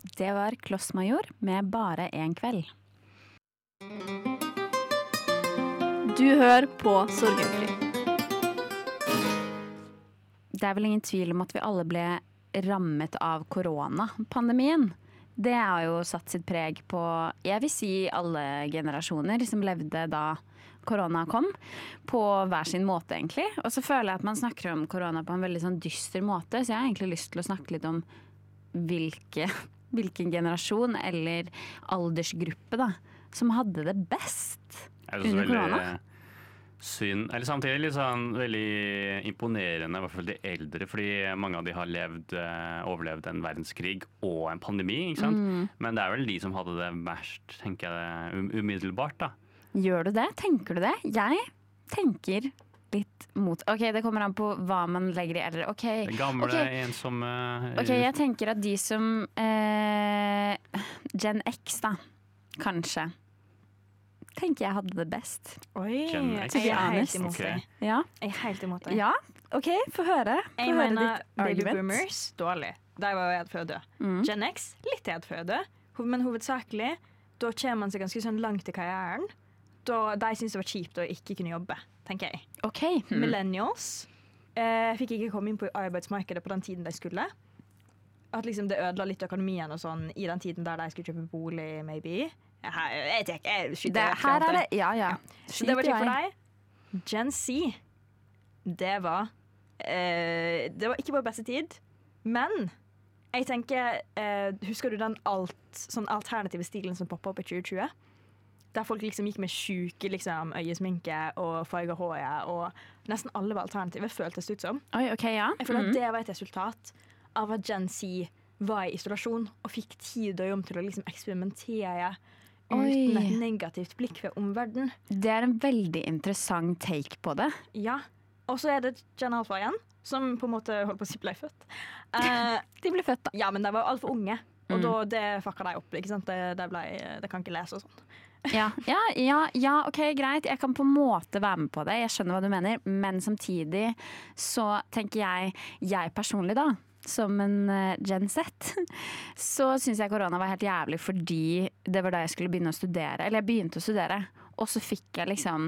Det var Klossmajor med Bare en kveld. Du hører på Sorgenfri. Det er vel ingen tvil om at vi alle ble rammet av koronapandemien. Det har jo satt sitt preg på, jeg vil si, alle generasjoner som levde da korona kom, på hver sin måte egentlig. Og så føler jeg at man snakker om korona på en veldig sånn dyster måte, så jeg har egentlig lyst til å snakke litt om hvilken generasjon eller aldersgruppe da, som hadde det best under korona. Synd, eller samtidig litt sånn veldig imponerende, i hvert fall de eldre, fordi mange av de har overlevd en verdenskrig og en pandemi, ikke sant? Men det er vel de som hadde det verst, tenker jeg, umiddelbart da. Gjør du det? Tenker du det? Jeg tenker litt mot. Ok, det kommer an på hva man legger i eldre. Det gamle, ensomme... Ok, jeg tenker at de som Gen X da, kanskje, tenker jeg hadde det best. Oi, jeg er helt imot deg. Ja. Jeg er helt imot deg. Ja, ok, få høre. Jeg mener baby boomers, dårlig. De var jo helt før død. Gen X, litt helt før død. Men hovedsakelig, da kommer man seg ganske sånn langt i karrieren. Da de synes det var kjipt å ikke kunne jobbe, tenker jeg. Ok. Millennials fikk ikke komme inn på arbeidsmarkedet på den tiden de skulle. At liksom det ødela litt økonomien og sånn i den tiden der de skulle kjøpe bolig, maybe. Jeg skyter her er det, ja. Så det var kjipt for deg. Gen Z, det var ikke vår beste tid, men jeg tenker, husker du den sånn alternative stilen som poppet opp i 2020? Der folk liksom gikk med syke liksom, øyesminke og farget håret, og nesten alle var alternative, føltes det ut som. Oi, ok, ja. Jeg føler at det var et resultat av at Gen Z var i isolasjon og fikk tid og rom til å liksom eksperimentere uten et negativt blikk ved omverdenen. Det er en veldig interessant take på det. Ja, og så er det Gen Alpha igjen, som på en måte holdt på å si ble født. De ble født da. Ja, men de var alt for unge, og da det fucka de opp, ikke sant? Det kan ikke lese og sånn. Ja, ok, greit. Jeg kan på en måte være med på det. Jeg skjønner hva du mener, men samtidig så tenker jeg personlig da, som en Gen Z, så synes jeg korona var helt jævlig fordi det var da jeg skulle begynne å studere, eller jeg begynte å studere, og så fikk jeg liksom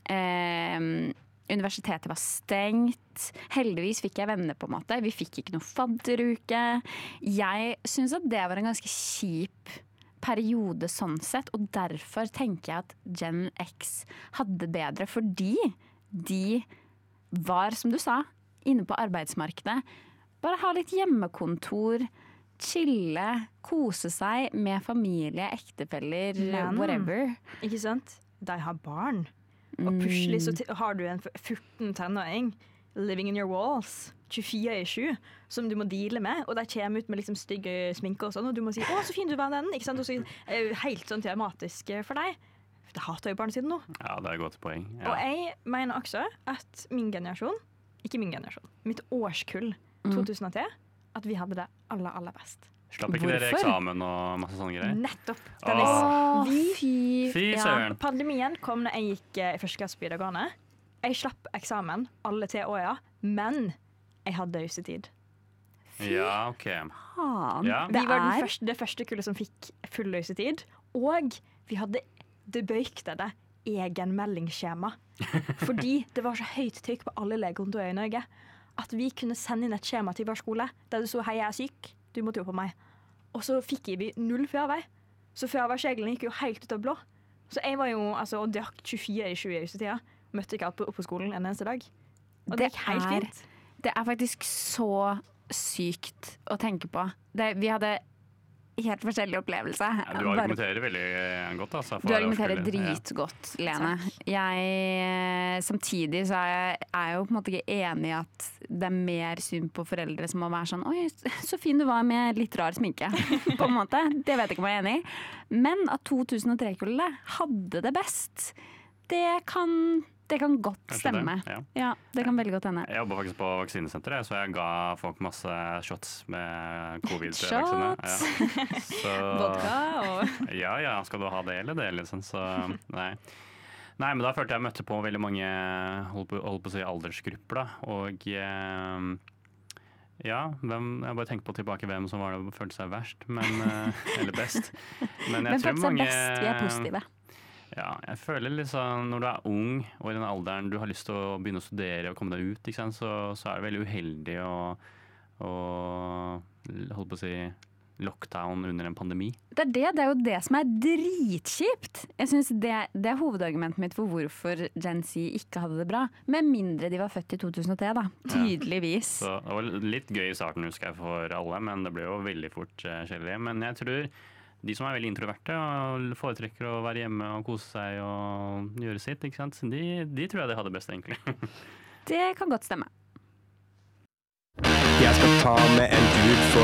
universitetet var stengt. Heldigvis fikk jeg venner på en måte. Vi fikk ikke noe fadderuke. Jeg synes at det var en ganske kjip periode sånn sett, og derfor tenker jeg at Gen X hadde bedre, fordi de var, som du sa, inne på arbeidsmarkedet. Bare ha litt hjemmekontor, chille, kose seg med familie, ektefeller, whatever. Ikke sant? De har barn. Og plutselig så har du en 14 tenåring living in your walls, 24/7, som du må deale med, og de kommer ut med liksom stygge sminker og sånn, og du må si 'Å, så fin du var den', ikke sant? Og så er det helt sånn dramatisk for deg. Det hater jo barna sine nå. Ja, det er et godt poeng. Ja. Og jeg mener også at mitt årskull 2003, at vi hadde det aller best. Slapp ikke dere eksamen og masse sånne greier? Nettopp. Fy søren. Pandemien kom når jeg gikk i første klasse på videregående. Jeg slapp eksamen alle 3 årene, men jeg hadde russetid. Ja, ok. Ja. Vi var det første kullet som fikk full russetid, og vi hadde det beryktede egenmeldingsskjema. Fordi det var så høyt trykk på alle legekontorer i Norge at vi kunne sende inn et skjema til hver skole der det så 'Hei, jeg er syk, du må tro på meg'. Og så fikk vi 0 fravær. Så fraværsregelen gikk jo helt ut av blå. Så jeg var jo og drakk 24/7 i russetida. Møtte ikke opp på skolen en eneste dag. Og det gikk helt fint. Det er faktisk så sykt å tenke på. Vi hadde helt forskjellig opplevelse. Ja, du argumenterer veldig godt. Altså, du argumenterer dritgodt, Lene. Samtidig så er jeg jo på en måte ikke enig i at det er mer synd på foreldre som må være sånn 'Oi, så fin du var med litt rar sminke'. På en måte. Det vet jeg ikke om jeg er enig i. Men at 2003-kullet hadde det best, det kan godt stemme. Ja, det kan veldig godt hende. Jeg jobba faktisk på vaksinesenteret, så jeg ga folk masse shots med covid-vaksine. Vodka og Ja, skal du ha det eller det, liksom? Så nei. Nei, men da følte jeg møtte på veldig mange holdt på å si aldersgrupper, da. Og Ja, jeg bare tenker på tilbake hvem som var det følte seg verst, eller best. Men Hvem jeg tror følte seg mange best? Vi er positive. Ja, jeg føler litt sånn når du er ung og i den alderen du har lyst til å begynne å studere og komme deg ut, ikke sant, så er det veldig uheldig å holde på å si lockdown under en pandemi. Det er jo det som er dritkjipt. Jeg synes det er hovedargumentet mitt for hvorfor Gen Z ikke hadde det bra. Med mindre de var født i 2003, da. Tydeligvis. Så det var litt gøy i starten, husker jeg, for alle, men det ble jo veldig fort kjedelig. Men jeg tror de som er veldig introverte og foretrekker å være hjemme og kose seg og gjøre sitt, ikke sant? De tror jeg det hadde best, egentlig. Det kan godt stemme. Jeg skal ta med en dude for